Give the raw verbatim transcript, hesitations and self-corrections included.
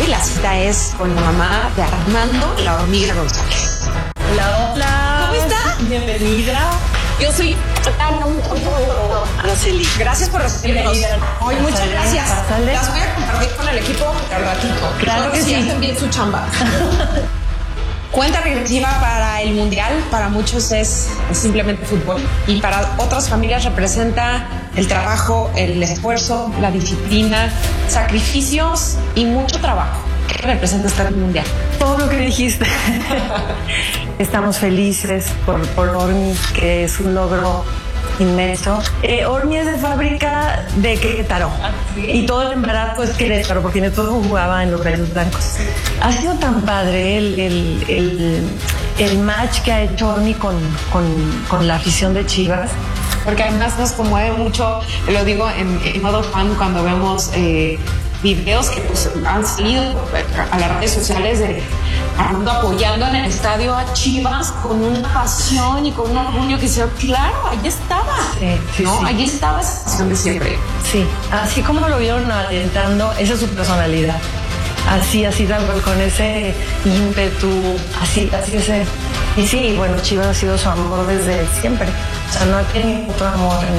la cita es con la mamá de Armando, la hormiga González. Hola, hola. ¿Cómo está? Bienvenida. Yo soy Araceli. Gracias por recibirnos. Hoy muchas Pásale, gracias. pásale. Las voy a compartir con el equipo al ratito. Claro que sí. Hacen bien su chamba. Cuenta regresiva para el Mundial, para muchos es simplemente fútbol y para otras familias representa el trabajo, el esfuerzo, la disciplina, sacrificios y mucho trabajo. ¿Qué representa estar en el Mundial? Todo lo que dijiste. Estamos felices por, por Ormi, que es un logro inmenso. Eh, Ormi es de fábrica de Querétaro y todo el embarazo es Querétaro porque todo jugaba en los Gallos Blancos. Ha sido tan padre el, el, el, el match que ha hecho Ormi con, con, con la afición de Chivas. Porque además nos conmueve mucho, lo digo en, en modo fan, cuando vemos eh, videos que pues, han salido a las redes sociales de Armando apoyando en el estadio a Chivas con una pasión y con un orgullo que dice, claro, ahí estaba, Sí, sí, ¿no? sí. Ahí estaba esa pasión de siempre. Sí, así como lo vieron alentando, esa es su personalidad. Así, así tal cual, con ese ímpetu, así, así ese. Y sí, bueno, Chivas ha sido su amor desde siempre. O sea, no ha tenido otro amor en